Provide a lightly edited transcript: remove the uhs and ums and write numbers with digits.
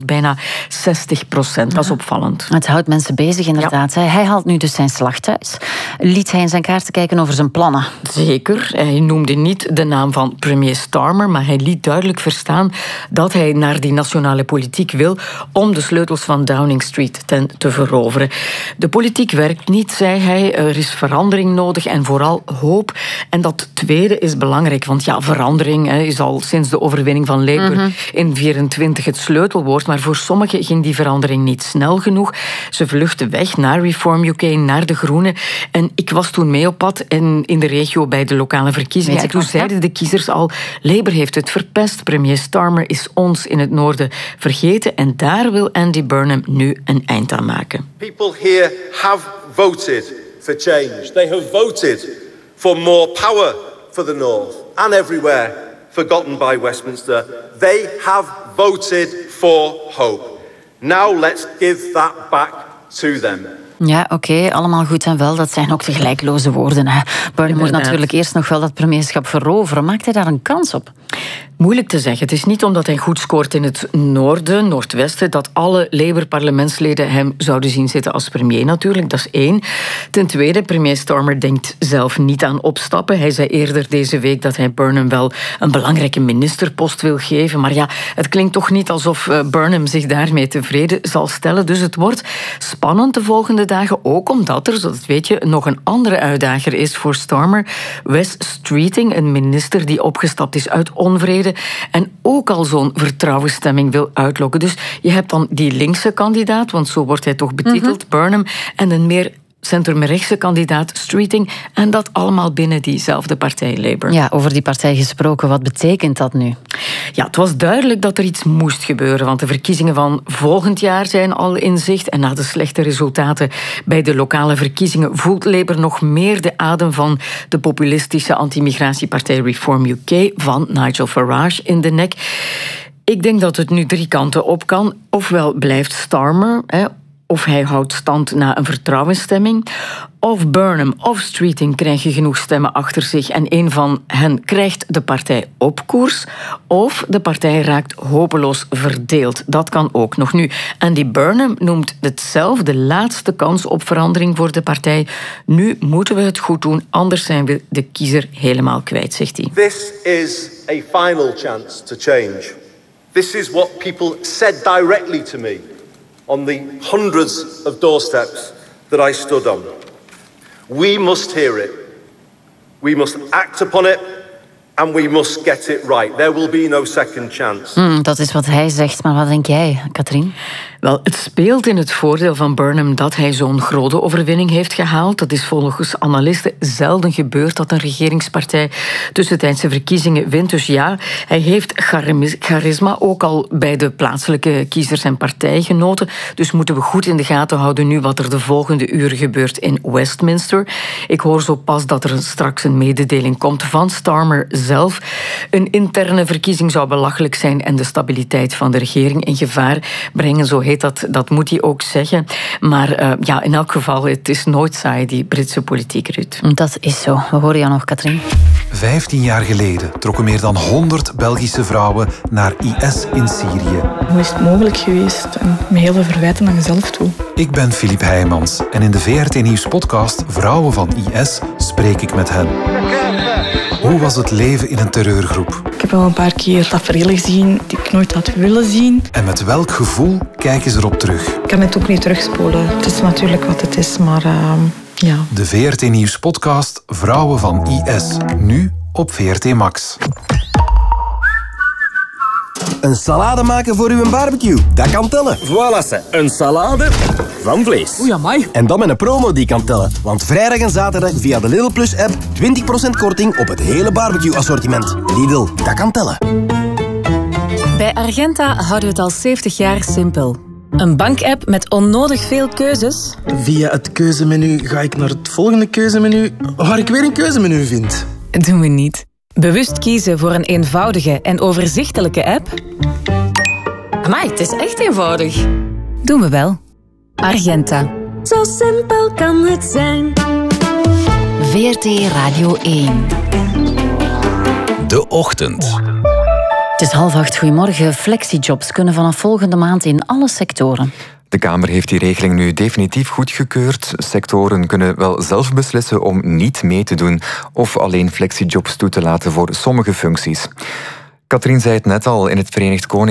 Bijna 60%, dat is opvallend. Het houdt mensen bezig inderdaad. Ja. Hij haalt nu dus zijn slag thuis. Liet hij in zijn kaarten kijken over zijn plannen? Zeker. Hij noemde niet de naam van premier Starmer, maar hij liet duidelijk verstaan dat hij naar die nationale politiek wil om de sleutels van Downing Street te veroveren. De politiek werkt niet, zei hij. Er is verandering nodig en vooral hoop. En dat tweede is belangrijk, want ja, verandering is al sinds de overwinning van Labour in 2024 het sleutelwoord. Maar voor sommigen ging die verandering niet snel genoeg. Ze vluchtten weg naar Reform UK, naar de Groenen. En ik was toen mee op pad in de regio bij de lokale verkiezingen. En toen zeiden de kiezers al, Labour heeft het verpest. Premier Starmer is ons in het noorden vergeten. En daar wil Andy Burnham nu een eind aan maken. People here have voted for change. They have voted for more power for the north and everywhere forgotten by Westminster. They have voted for hope. Now let's give that back to them. Ja, oké, allemaal goed en wel. Dat zijn ook de gelijkloze woorden. Burnham moet natuurlijk eerst nog wel dat premierschap veroveren. Maakt hij daar een kans op? Moeilijk te zeggen. Het is niet omdat hij goed scoort in het noorden, noordwesten, dat alle Labour-parlementsleden hem zouden zien zitten als premier natuurlijk. Dat is 1. Ten tweede, premier Starmer denkt zelf niet aan opstappen. Hij zei eerder deze week dat hij Burnham wel een belangrijke ministerpost wil geven. Maar ja, het klinkt toch niet alsof Burnham zich daarmee tevreden zal stellen. Dus het wordt spannend de volgende dagen, ook omdat er, dat weet je, nog een andere uitdager is voor Starmer. Wes Streeting, een minister die opgestapt is uit onvrede en ook al zo'n vertrouwensstemming wil uitlokken. Dus je hebt dan die linkse kandidaat, want zo wordt hij toch betiteld, Burnham, en een meer centrumrechtse kandidaat Streeting. En dat allemaal binnen diezelfde partij, Labour. Ja, over die partij gesproken, wat betekent dat nu? Ja, het was duidelijk dat er iets moest gebeuren, want de verkiezingen van volgend jaar zijn al in zicht. En na de slechte resultaten bij de lokale verkiezingen voelt Labour nog meer de adem van de populistische anti-migratiepartij Reform UK van Nigel Farage in de nek. Ik denk dat het nu 3 kanten op kan. Ofwel blijft Starmer, of hij houdt stand na een vertrouwensstemming. Of Burnham of Streeting krijgen genoeg stemmen achter zich en een van hen krijgt de partij op koers. Of de partij raakt hopeloos verdeeld. Dat kan ook nog nu. Andy Burnham noemt het zelf de laatste kans op verandering voor de partij. Nu moeten we het goed doen, anders zijn we de kiezer helemaal kwijt, zegt hij. This is a final chance to change. This is what people said directly to me on the hundreds of doorsteps that I stood on. We must hear it. We must act upon it. And we must get it right. There will be no second chance. Dat is wat hij zegt, maar wat denk jij, Katrien? Wel, het speelt in het voordeel van Burnham dat hij zo'n grote overwinning heeft gehaald. Dat is volgens analisten zelden gebeurd dat een regeringspartij tussentijdse verkiezingen wint. Dus ja, hij heeft charisma, ook al bij de plaatselijke kiezers en partijgenoten. Dus moeten we goed in de gaten houden nu wat er de volgende uren gebeurt in Westminster. Ik hoor zo pas dat er straks een mededeling komt van Starmer zelf. Een interne verkiezing zou belachelijk zijn en de stabiliteit van de regering in gevaar brengen, zo heet dat moet hij ook zeggen. Maar ja, in elk geval, het is nooit saai, die Britse politiek, Ruud. Dat is zo. We horen jou nog, Katrien. 15 jaar geleden trokken meer dan 100 Belgische vrouwen naar IS in Syrië. Hoe is het mogelijk geweest? En met hele verwijten aan jezelf toe. Ik ben Filip Heijmans en in de VRT Nieuws podcast Vrouwen van IS spreek ik met hen. Hoe was het leven in een terreurgroep? Ik heb wel een paar keer tafereelen gezien die ik nooit had willen zien. En met welk gevoel kijken ze erop terug? Ik kan het ook niet terugspoelen. Het is natuurlijk wat het is, maar ja. De VRT Nieuws podcast Vrouwen van IS. Nu op VRT Max. Een salade maken voor uw barbecue, dat kan tellen. Voilà, ze. Een salade van vlees. Oei, amai. En dan met een promo die kan tellen. Want vrijdag en zaterdag via de Lidl Plus app 20% korting op het hele barbecue assortiment. Lidl, dat kan tellen. Bij Argenta houden we het al 70 jaar simpel. Een bankapp met onnodig veel keuzes. Via het keuzemenu ga ik naar het volgende keuzemenu, waar ik weer een keuzemenu vind. Doen we niet. Bewust kiezen voor een eenvoudige en overzichtelijke app? Amai, het is echt eenvoudig. Doen we wel. Argenta. Zo simpel kan het zijn. VRT Radio 1. De Ochtend. Het is 7:30, goedemorgen. Flexijobs kunnen vanaf volgende maand in alle sectoren. De Kamer heeft die regeling nu definitief goedgekeurd. Sectoren kunnen wel zelf beslissen om niet mee te doen of alleen flexijobs toe te laten voor sommige functies. Katrien zei het net al, in het Verenigd Koninkrijk